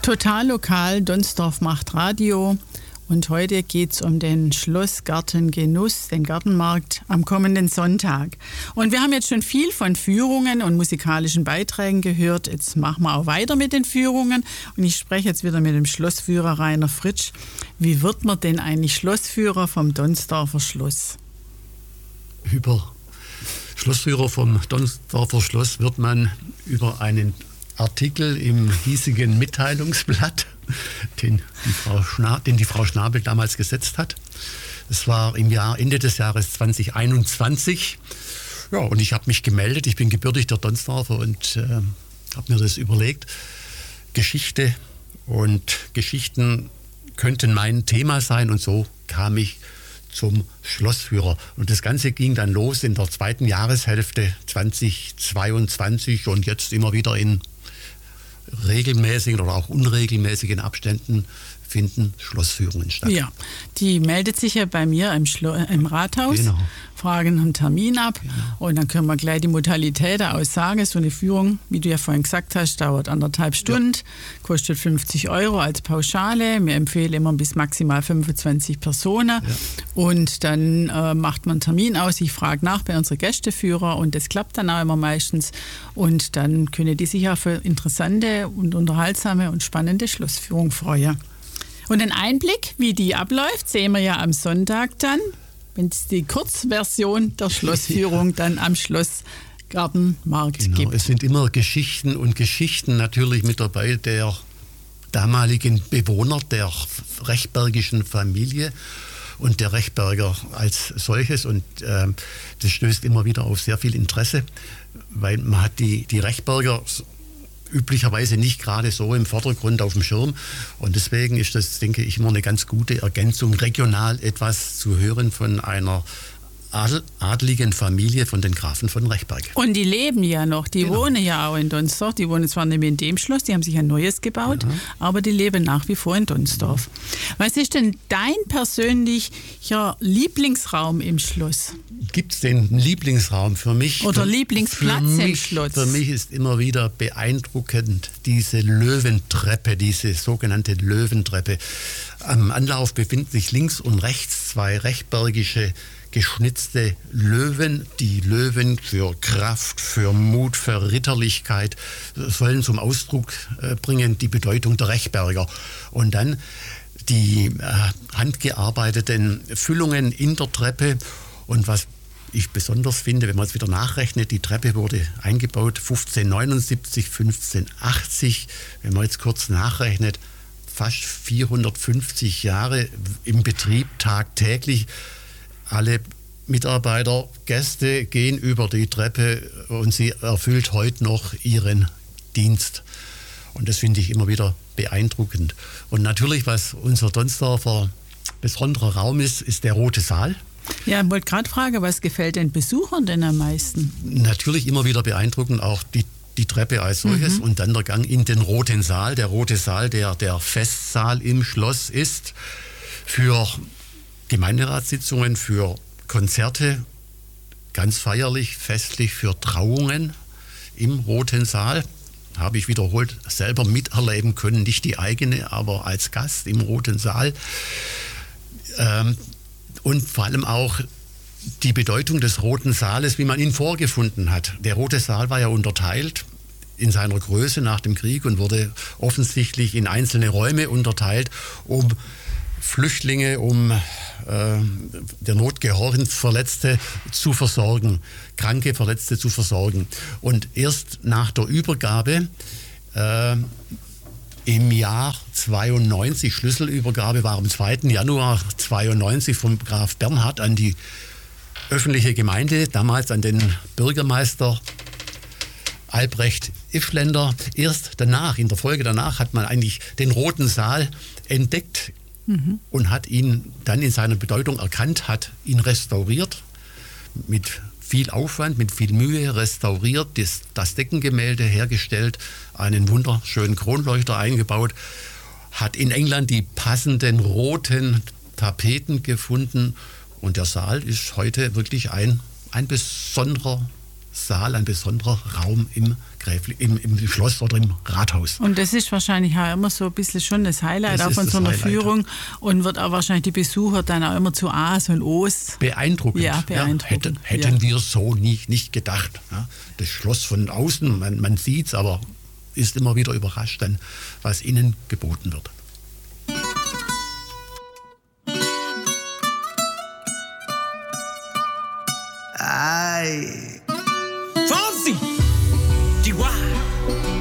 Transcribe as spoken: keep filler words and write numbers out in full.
Total lokal, Donsdorf macht Radio. Und heute geht es um den Schlossgartengenuss, den Gartenmarkt am kommenden Sonntag. Und wir haben jetzt schon viel von Führungen und musikalischen Beiträgen gehört. Jetzt machen wir auch weiter mit den Führungen. Und ich spreche jetzt wieder mit dem Schlossführer Rainer Fritsch. Wie wird man denn eigentlich Schlossführer vom Donsdorfer Schloss? Über Schlossführer vom Donsdorfer Schloss wird man über einen Artikel im hiesigen Mitteilungsblatt, den die Frau Schna- den die Frau Schnabel damals gesetzt hat. Das war im Jahr Ende des Jahres zwanzig einundzwanzig. Ja, und ich habe mich gemeldet. Ich bin gebürtiger Donsdorfer und äh, habe mir das überlegt. Geschichte und Geschichten könnten mein Thema sein. Und so kam ich zum Schlossführer. Und das Ganze ging dann los in der zweiten Jahreshälfte zweitausendzweiundzwanzig und jetzt immer wieder in regelmäßigen oder auch unregelmäßigen Abständen finden Schlossführungen statt. Ja, die meldet sich ja bei mir im, Schlo- im Rathaus, genau. fragen einen Termin ab Genau. und dann können wir gleich die Modalität aussagen. So eine Führung, wie du ja vorhin gesagt hast, dauert anderthalb Stunden, ja. Kostet fünfzig Euro als Pauschale. Wir empfehlen immer bis maximal fünfundzwanzig Personen ja. Und dann äh, macht man einen Termin aus. Ich frage nach bei unseren Gästeführer und das klappt dann auch immer meistens. Und dann können die sich ja für interessante und unterhaltsame und spannende Schlossführung freuen. Und einen Einblick, wie die abläuft, sehen wir ja am Sonntag dann, wenn es die Kurzversion der Schlossführung dann am Schlossgartenmarkt genau, gibt. Es sind immer Geschichten und Geschichten natürlich mit dabei der damaligen Bewohner der rechbergischen Familie und der Rechberger als solches. Und äh, das stößt immer wieder auf sehr viel Interesse, weil man hat die, die Rechberger üblicherweise nicht gerade so im Vordergrund auf dem Schirm. Und deswegen ist das, denke ich, immer eine ganz gute Ergänzung, regional etwas zu hören von einer adel, adligen Familie von den Grafen von Rechberg. Und die leben ja noch, die genau. wohnen ja auch in Donsdorf. Die wohnen zwar nicht mehr in dem Schloss, die haben sich ein neues gebaut, ja. aber die leben nach wie vor in Donsdorf. Ja. Was ist denn dein persönlicher Lieblingsraum im Schloss? Gibt es den Lieblingsraum für mich? Oder für, Lieblingsplatz für mich, im Schloss? Für mich ist immer wieder beeindruckend diese Löwentreppe, diese sogenannte Löwentreppe. Am Anlauf befinden sich links und rechts zwei rechbergische geschnitzte Löwen. Die Löwen für Kraft, für Mut, für Ritterlichkeit sollen zum Ausdruck bringen die Bedeutung der Rechberger. Und dann die äh, handgearbeiteten Füllungen in der Treppe. Und was ich besonders finde, wenn man es wieder nachrechnet, die Treppe wurde eingebaut fünfzehnhundertneunundsiebzig, fünfzehnhundertachtzig. Wenn man jetzt kurz nachrechnet, fast vierhundertfünfzig Jahre im Betrieb tagtäglich. Alle Mitarbeiter, Gäste gehen über die Treppe und sie erfüllt heute noch ihren Dienst. Und das finde ich immer wieder beeindruckend. Und natürlich, was unser Donsdorfer besonderer Raum ist, ist der Rote Saal. Ja, ich wollte gerade fragen, was gefällt den Besuchern denn am meisten? Natürlich immer wieder beeindruckend, auch die, die Treppe als solches mhm. und dann der Gang in den Roten Saal. Der Rote Saal, der der Festsaal im Schloss ist, für Gemeinderatssitzungen, für Konzerte, ganz feierlich, festlich für Trauungen im Roten Saal. Habe ich wiederholt selber miterleben können, nicht die eigene, aber als Gast im Roten Saal. Ähm, und vor allem auch die Bedeutung des Roten Saales, wie man ihn vorgefunden hat. Der Rote Saal war ja unterteilt in seiner Größe nach dem Krieg und wurde offensichtlich in einzelne Räume unterteilt, um Flüchtlinge, um äh, der Not gehorchend Verletzte zu versorgen, kranke Verletzte zu versorgen. Und erst nach der Übergabe äh, im Jahr zweiundneunzig, Schlüsselübergabe war am zweiten Januar zweiundneunzig vom Graf Bernhard an die öffentliche Gemeinde, damals an den Bürgermeister Albrecht Iffländer. Erst danach, in der Folge danach, hat man eigentlich den Roten Saal entdeckt, Mhm. und hat ihn dann in seiner Bedeutung erkannt, hat ihn restauriert, mit viel Aufwand, mit viel Mühe restauriert, das, das Deckengemälde hergestellt, einen wunderschönen Kronleuchter eingebaut, hat in England die passenden roten Tapeten gefunden und der Saal ist heute wirklich ein, ein besonderer Saal, ein besonderer Raum im, Gräfli, im, im Schloss oder im Rathaus. Und das ist wahrscheinlich auch immer so ein bisschen schon das Highlight Das auch ist von das so einer Highlight, Führung und wird auch wahrscheinlich die Besucher dann auch immer zu A's und O's. Beeindruckend. Ja, beeindruckend. Ja, hätten hätten Ja. wir so nicht, nicht gedacht. Ja, das Schloss von außen, man, man sieht es, aber ist immer wieder überrascht, dann, was innen geboten wird. Ay.